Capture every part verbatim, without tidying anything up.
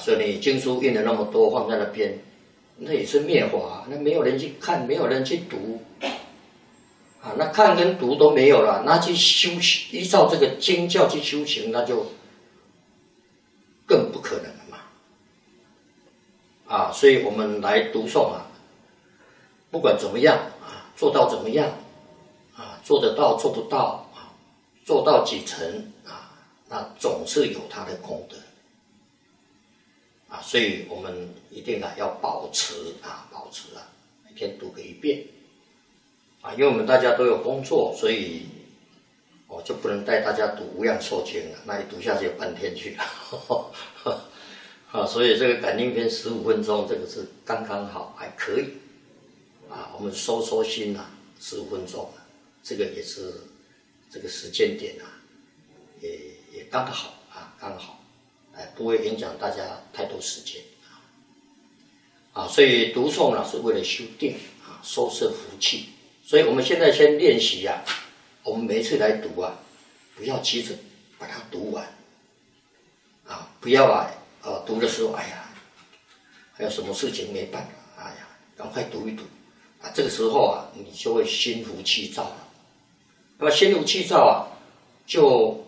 所以你经书印了那么多放在那边，那也是灭法，那没有人去看，没有人去读，啊，那看跟读都没有了，那去修行，依照这个经教去修行，那就更不可能了嘛。啊，所以我们来读诵啊，不管怎么样啊，做到怎么样啊，做得到做不到啊，做到几成啊，那总是有它的功德。啊，所以我们一定啊要保持啊，保持啊，每天读个一遍，啊，因为我们大家都有工作，所以我就不能带大家读《无量寿经》了，那一读下去半天去了，啊，所以这个感应篇十五分钟，这个是刚刚好，还可以，啊，我们收收心啊，十五分钟，这个也是这个时间点啊，也也刚好啊，刚好。哎，不会影响大家太多时间啊，所以读诵呢是为了修定啊，收摄福气。所以我们现在先练习啊，我们每一次来读啊，不要急着把它读完啊，不要啊，呃，读的时候，哎呀，还有什么事情没办法，哎呀，赶快读一读啊，这个时候啊，你就会心浮气躁了。那么心浮气躁啊，就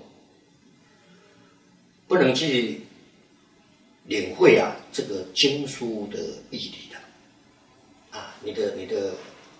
不能去领会啊这个经书的义理的啊，你的你的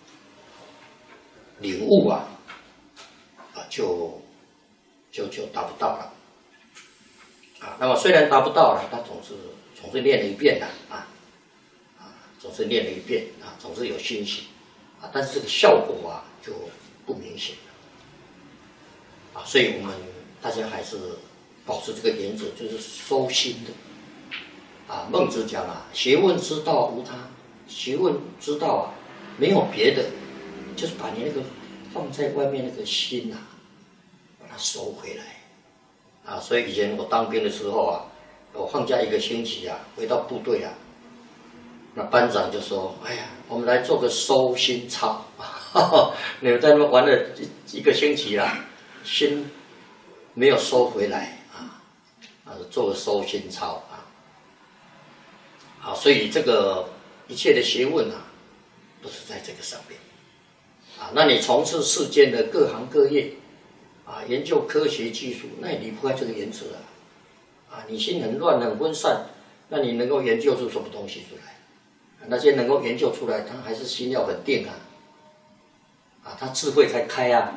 领悟啊啊就就就达不到了啊。那么虽然达不到了，他总是总是念了一遍的啊啊，总是念了一遍啊，总是有欣喜啊，但是这个效果啊就不明显了啊。所以我们大家还是保持这个原则，就是收心的啊。孟子讲啊，学问之道无他，学问之道啊，没有别的，就是把你那个放在外面那个心啊，把它收回来啊。所以以前我当兵的时候啊，我放假一个星期啊，回到部队啊，那班长就说：“哎呀，我们来做个收心操，你们在那边玩了一一个星期啦，心没有收回来。”啊，做个收心操啊，好，所以这个一切的学问啊，都是在这个上面啊。那你从事世间的各行各业啊，研究科学技术，那也离不开这个原则啊。啊，你心很乱很分散，那你能够研究出什么东西出来？啊、那些能够研究出来，他还是心要很定啊，啊，他智慧才开啊。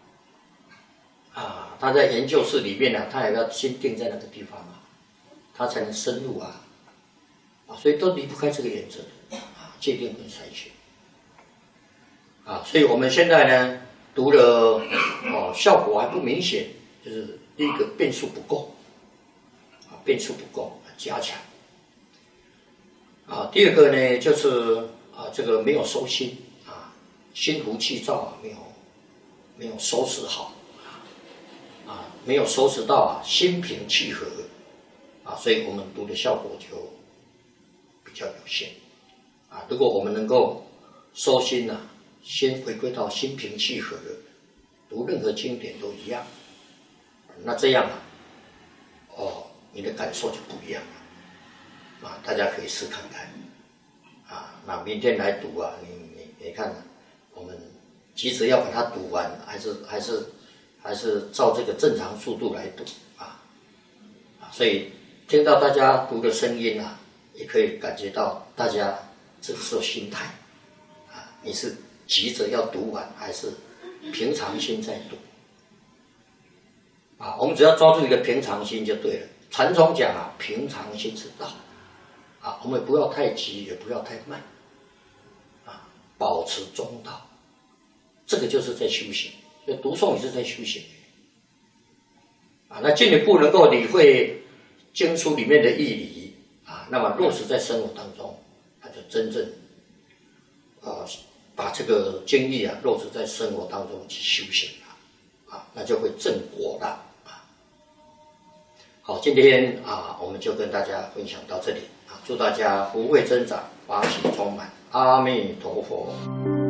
啊，他在研究室里面呢、啊，他也要心定在那个地方啊，他才能深入啊，啊，所以都离不开这个原则啊，戒定跟筛选啊，所以我们现在呢读了哦，效果还不明显，就是第一个变数不够啊，变数不够，加强啊，第二个呢就是啊，这个没有收心啊，心浮气躁啊，没有没有收拾好。啊，没有收拾到啊，心平气和啊，所以我们读的效果就比较有限啊。如果我们能够收心啊，先回归到心平气和的，读任何经典都一样，那这样啊，哦，你的感受就不一样了啊。大家可以试看看啊。那明天来读啊，你你你看，我们急着要把它读完，还是还是。还是照这个正常速度来读啊，啊，所以听到大家读的声音啊，也可以感觉到大家这时候心态啊，你是急着要读完，还是平常心在读啊？我们只要抓住一个平常心就对了。禅宗讲啊，平常心是道啊，我们不要太急，也不要太慢啊，保持中道，这个就是在修行。所以读诵也是在修行啊，那进一步能够理会经书里面的义理啊，那么落实在生活当中，那就真正啊把这个经义啊落实在生活当中去修行了啊，那就会正果了啊。好，今天啊我们就跟大家分享到这里啊，祝大家福慧增长，法喜充满，阿弥陀佛。